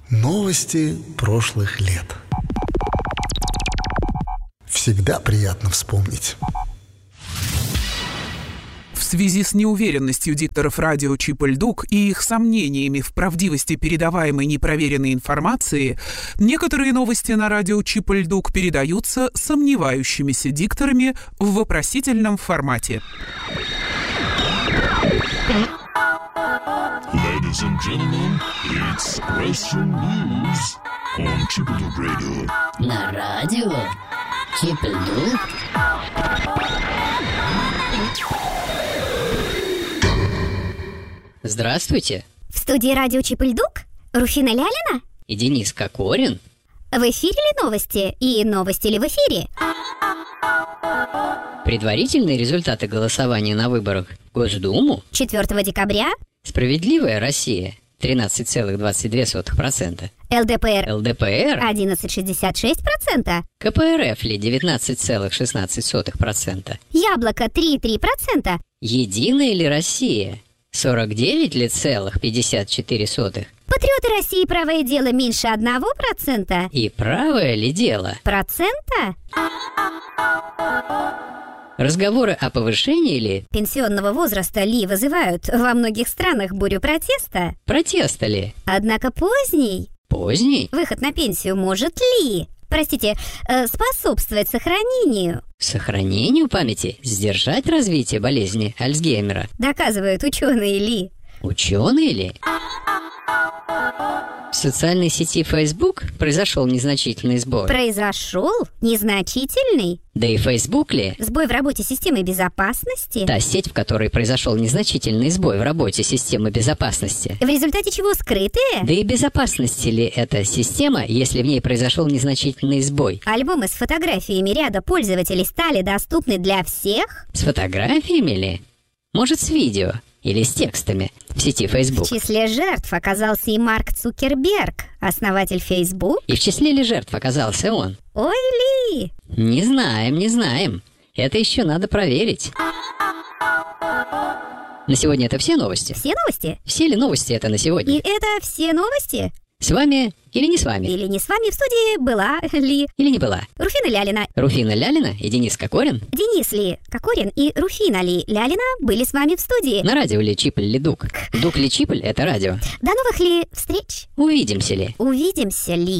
Новости прошлых лет. Всегда приятно вспомнить. В связи с неуверенностью дикторов радио Чип и Дук и их сомнениями в правдивости передаваемой непроверенной информации, некоторые новости на радио Чип и Дук передаются сомневающимися дикторами в вопросительном формате. Ladies and gentlemen, it's Question News on Chip и Дук Radio. На радио Чип и Дук. Здравствуйте. В студии радио Чип и Дук Руфина Лялина И Денис Кокорин. В эфире ли новости? И новости ли в эфире? Предварительные результаты голосования на выборах в Госдуму. 4 декабря Справедливая Россия 13,22%. ЛДПР ЛДПР 11,66%. КПРФ ли 19,16%. Яблоко 3,3%. Единая ли Россия 49,54%. Патриоты России правое дело меньше 1%. И правое ли дело? Процента? Разговоры о повышении ли? Пенсионного возраста ли вызывают во многих странах бурю протеста? Протеста ли? Однако поздний Поздний? выход на пенсию может ли, способствовать сохранению? Сохранению памяти? Сдержать развитие болезни Альцгеймера? Доказывают ученые ли? Ученые ли? В социальной сети Facebook произошел незначительный сбой. Произошел незначительный Да и Facebook ли? сбой в работе системы безопасности, Та сеть, в которой произошел незначительный сбой в работе системы безопасности. в результате чего скрытые Да и безопасности ли эта система, если в ней произошел незначительный сбой? альбомы с фотографиями ряда пользователей стали доступны для всех? С фотографиями ли? Может, с видео? Или с текстами в сети Facebook? В числе жертв оказался и Марк Цукерберг, основатель Facebook. И в числе ли жертв оказался он? Ой ли! Не знаем. Это еще надо проверить. На сегодня это все новости? Все новости? Все ли новости это на И сегодня? это все новости? С вами или не с вами? Или не с вами в студии была ли Или не была? Руфина Лялина, Руфина Лялина и Денис Кокорин? Денис ли Кокорин и Руфина ли Лялина были с вами в студии. На радио ли Чип или Дук? Дук ли Чип это радио? До новых ли встреч? Увидимся ли? Увидимся ли?